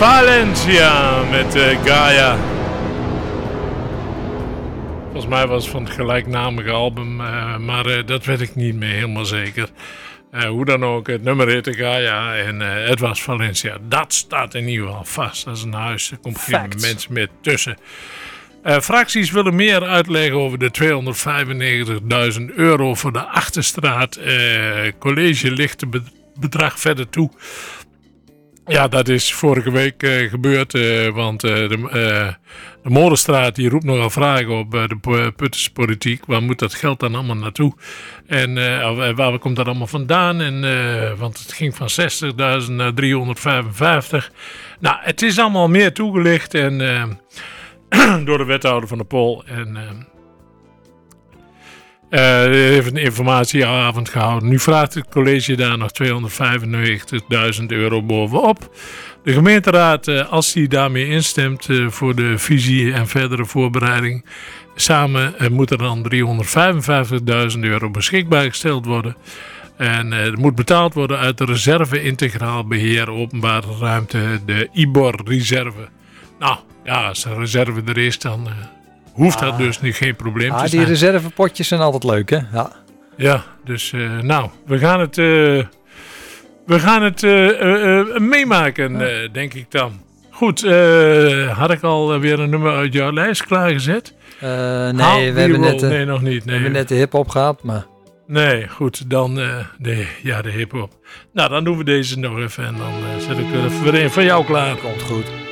Valencia met Gaia. Volgens mij was het van het gelijknamige album, maar dat weet ik niet meer helemaal zeker. Hoe dan ook, het nummer heette Gaia en het was Valencia. Dat staat in ieder geval vast. Dat is een huis, er komt geen mens meer tussen. Fracties willen meer uitleggen over de €295.000 voor de Achterstraat. College ligt het bedrag verder toe. Ja, dat is vorige week gebeurd, want de Molenstraat die roept nogal vragen op de Putterspolitiek. Waar moet dat geld dan allemaal naartoe? En waar komt dat allemaal vandaan? Want het ging van 60.000 naar 355. Nou, het is allemaal meer toegelicht en door de wethouder van de Pol. En heeft een informatieavond gehouden. Nu vraagt het college daar nog €295.000 bovenop. De gemeenteraad, als die daarmee instemt voor de visie en verdere voorbereiding, samen moet er dan €355.000 beschikbaar gesteld worden. En het moet betaald worden uit de reserve integraal beheer openbare ruimte, de IBOR-reserve. Nou, ja, als de reserve er is, dan hoeft dat dus nu geen probleem te zijn. Die reservepotjes zijn altijd leuk, hè? Ja, dus nou, we gaan het meemaken, denk ik dan. Goed, had ik al weer een nummer uit jouw lijst klaargezet? Nee, we hebben net, nee, nog niet. Nee. We hebben net de hip-hop gehad, maar... Nee, goed, dan de hip-hop. Nou, dan doen we deze nog even en dan zet ik er even weer een van jou klaar. Komt goed.